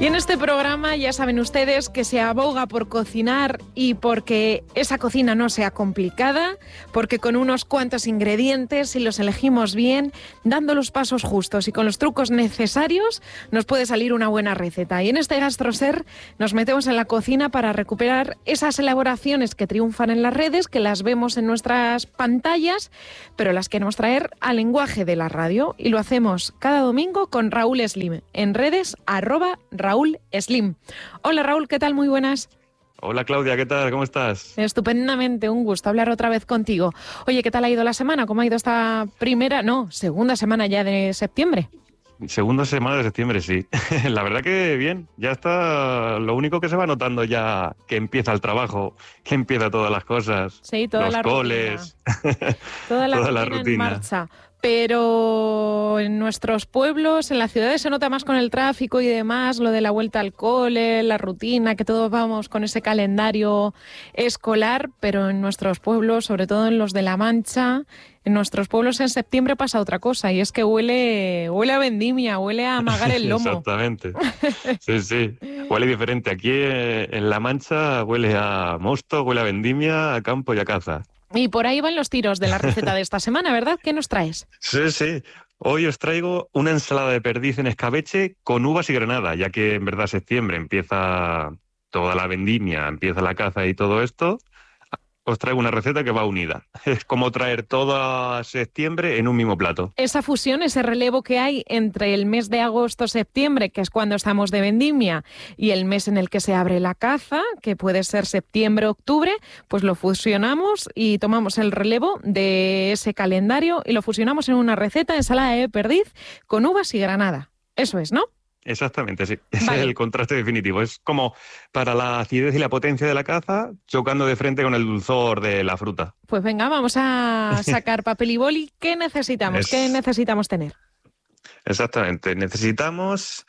Y en este programa ya saben ustedes que se aboga por cocinar y porque esa cocina no sea complicada, porque con unos cuantos ingredientes, si los elegimos bien, dando los pasos justos y con los trucos necesarios, nos puede salir una buena receta. Y en este GastroSer nos metemos en la cocina para recuperar esas elaboraciones que triunfan en las redes, que las vemos en nuestras pantallas, pero las queremos traer al lenguaje de la radio. Y lo hacemos cada domingo con Raúl Slim, en redes @Raúl Slim. Hola Raúl, ¿qué tal? Muy buenas. Hola Claudia, ¿qué tal? ¿Cómo estás? Estupendamente, un gusto hablar otra vez contigo. Oye, ¿qué tal ha ido la semana? ¿Cómo ha ido esta segunda semana ya de septiembre? Segunda semana de septiembre, sí. La verdad que bien, ya está. Lo único que se va notando ya que empieza el trabajo, que empieza todas las cosas, sí, toda los la coles, toda la rutina en marcha. Pero en nuestros pueblos, en las ciudades se nota más con el tráfico y demás, lo de la vuelta al cole, la rutina, que todos vamos con ese calendario escolar, pero en nuestros pueblos, sobre todo en los de La Mancha, en nuestros pueblos en septiembre pasa otra cosa, y es que huele a vendimia, huele a amagar el lomo. Exactamente. Sí, huele diferente. Aquí en La Mancha huele a mosto, huele a vendimia, a campo y a caza. Y por ahí van los tiros de la receta de esta semana, ¿verdad? ¿Qué nos traes? Sí. Hoy os traigo una ensalada de perdiz en escabeche con uvas y granada, ya que en verdad septiembre empieza toda la vendimia, empieza la caza y todo esto. Os traigo una receta que va unida. Es como traer todo septiembre en un mismo plato. Esa fusión, ese relevo que hay entre el mes de agosto-septiembre, que es cuando estamos de vendimia, y el mes en el que se abre la caza, que puede ser septiembre-octubre, pues lo fusionamos y tomamos el relevo de ese calendario y lo fusionamos en una receta de ensalada de perdiz con uvas y granada. Eso es, ¿no? Exactamente, sí. Ese es el contraste definitivo. Es como para la acidez y la potencia de la caza, chocando de frente con el dulzor de la fruta. Pues venga, vamos a sacar papel y boli. ¿Qué necesitamos? ¿Qué necesitamos tener? Exactamente. Necesitamos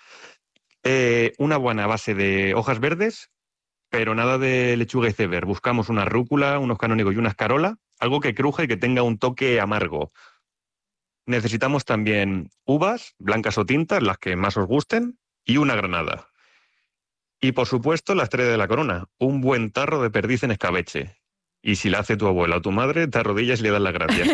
una buena base de hojas verdes, pero nada de lechuga y ceber. Buscamos una rúcula, unos canónigos y una escarola, algo que cruja y que tenga un toque amargo. Necesitamos también uvas, blancas o tintas, las que más os gusten, y una granada. Y por supuesto, la estrella de la corona, un buen tarro de perdiz en escabeche. Y si la hace tu abuela o tu madre, te arrodillas y le das las gracias.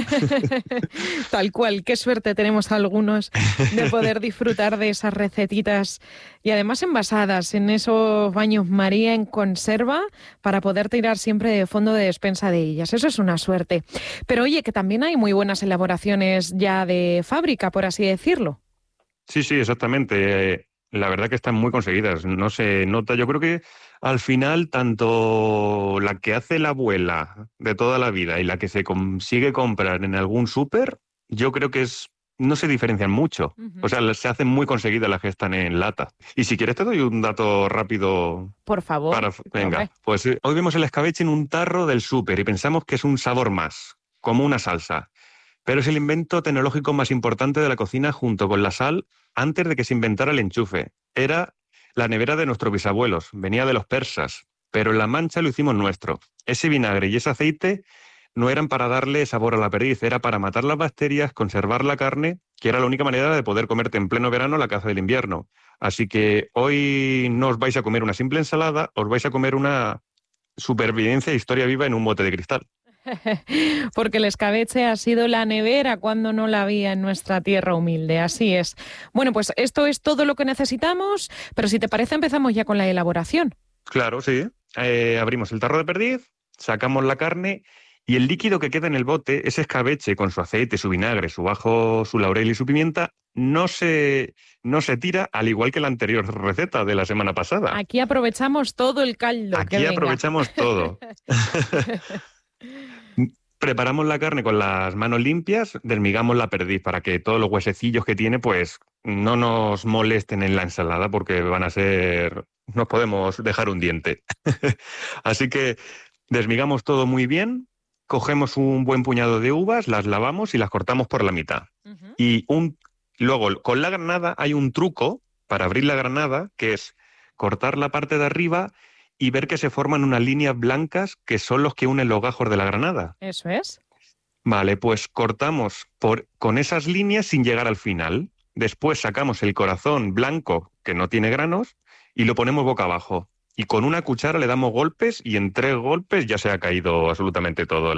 Tal cual, qué suerte tenemos algunos de poder disfrutar de esas recetitas y además envasadas en esos baños María en conserva para poder tirar siempre de fondo de despensa de ellas. Eso es una suerte. Pero oye, que también hay muy buenas elaboraciones ya de fábrica, por así decirlo. Sí, exactamente. La verdad que están muy conseguidas. No se nota. Yo creo que al final, tanto la que hace la abuela de toda la vida y la que se consigue comprar en algún súper, yo creo que no se diferencian mucho. Uh-huh. O sea, se hacen muy conseguidas las que están en lata. Y si quieres te doy un dato rápido. Por favor. Venga, pues hoy vemos el escabeche en un tarro del súper y pensamos que es un sabor más, como una salsa. Pero es el invento tecnológico más importante de la cocina junto con la sal antes de que se inventara el enchufe. Era la nevera de nuestros bisabuelos, venía de los persas, pero en La Mancha lo hicimos nuestro. Ese vinagre y ese aceite no eran para darle sabor a la perdiz, era para matar las bacterias, conservar la carne, que era la única manera de poder comerte en pleno verano la caza del invierno. Así que hoy no os vais a comer una simple ensalada, os vais a comer una supervivencia e historia viva en un bote de cristal. Porque el escabeche ha sido la nevera cuando no la había en nuestra tierra humilde, así es. Bueno, pues esto es todo lo que necesitamos, pero si te parece empezamos ya con la elaboración. Claro, sí. Abrimos el tarro de perdiz, sacamos la carne y el líquido que queda en el bote, ese escabeche con su aceite, su vinagre, su ajo, su laurel y su pimienta, no se tira, al igual que la anterior receta de la semana pasada. Aquí aprovechamos todo el caldo. Aquí aprovechamos todo. Preparamos la carne con las manos limpias, desmigamos la perdiz para que todos los huesecillos que tiene pues no nos molesten en la ensalada porque nos podemos dejar un diente. Así que desmigamos todo muy bien, cogemos un buen puñado de uvas, las lavamos y las cortamos por la mitad. Uh-huh. Y luego con la granada hay un truco para abrir la granada que es cortar la parte de arriba y ver que se forman unas líneas blancas que son los que unen los gajos de la granada. Eso es. Vale, pues cortamos con esas líneas sin llegar al final. Después sacamos el corazón blanco que no tiene granos y lo ponemos boca abajo. Y con una cuchara le damos golpes y en 3 golpes ya se ha caído absolutamente todo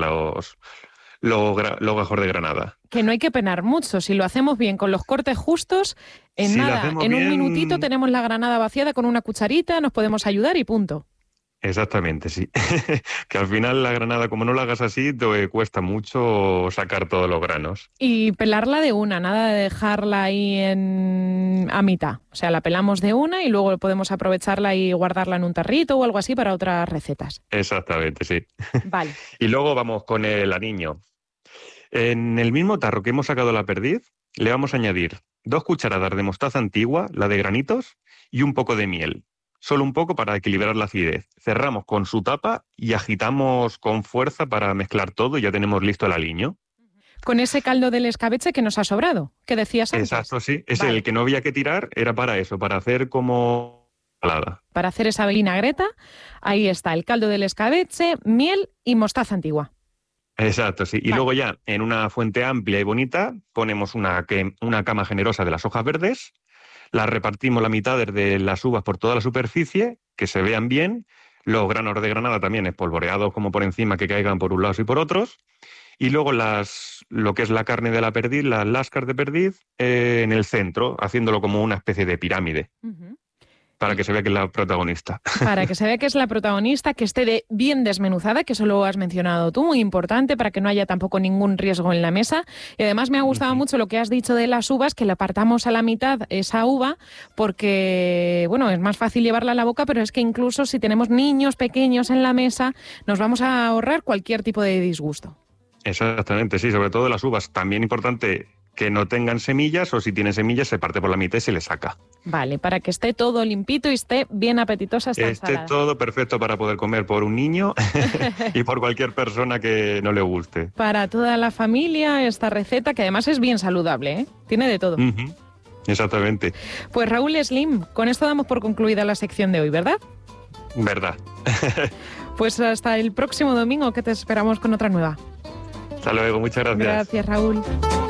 lo mejor de Granada. Que no hay que penar mucho. Si lo hacemos bien, con los cortes justos, en un minutito tenemos la granada vaciada con una cucharita, nos podemos ayudar y punto. Exactamente, sí. Que al final la granada, como no la hagas así, te cuesta mucho sacar todos los granos. Y pelarla de una, nada de dejarla ahí a mitad. O sea, la pelamos de una y luego podemos aprovecharla y guardarla en un tarrito o algo así para otras recetas. Exactamente, sí. Vale. Y luego vamos con el aliño. En el mismo tarro que hemos sacado la perdiz, le vamos a añadir 2 cucharadas de mostaza antigua, la de granitos, y un poco de miel. Solo un poco para equilibrar la acidez. Cerramos con su tapa y agitamos con fuerza para mezclar todo y ya tenemos listo el aliño. Con ese caldo del escabeche que nos ha sobrado, que decías antes. Exacto, sí. El que no había que tirar era para eso, para hacer como ensalada. Para hacer esa vinagreta, ahí está el caldo del escabeche, miel y mostaza antigua. Exacto, sí. Y luego ya en una fuente amplia y bonita ponemos una cama generosa de las hojas verdes, las repartimos la mitad de las uvas por toda la superficie, que se vean bien, los granos de granada también espolvoreados como por encima, que caigan por un lado y por otros, y luego lo que es la carne de la perdiz, las lascas de perdiz, en el centro, haciéndolo como una especie de pirámide. Uh-huh. Para que se vea que es la protagonista. Para que se vea que es la protagonista, que esté bien desmenuzada, que eso lo has mencionado tú, muy importante, para que no haya tampoco ningún riesgo en la mesa. Y además me ha gustado mucho lo que has dicho de las uvas, que la partamos a la mitad esa uva, porque, bueno, es más fácil llevarla a la boca, pero es que incluso si tenemos niños pequeños en la mesa, nos vamos a ahorrar cualquier tipo de disgusto. Exactamente, sí, sobre todo las uvas. También importante que no tengan semillas, o si tienen semillas se parte por la mitad y se le saca. Vale, para que esté todo limpito y esté bien apetitosa esta ensalada. Esté todo perfecto para poder comer por un niño y por cualquier persona que no le guste. Para toda la familia esta receta, que además es bien saludable, ¿eh? Tiene de todo. Uh-huh. Exactamente. Pues Raúl Slim, con esto damos por concluida la sección de hoy, ¿verdad? Verdad. Pues hasta el próximo domingo, que te esperamos con otra nueva. Hasta luego, muchas gracias. Gracias, Raúl.